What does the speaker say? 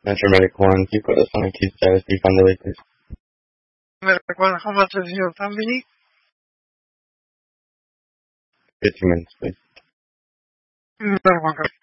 Metro Medic 1, keep us on a key status, refund the Lakers. Medic 1, how much is your family? 15 minutes, please. Medic 1,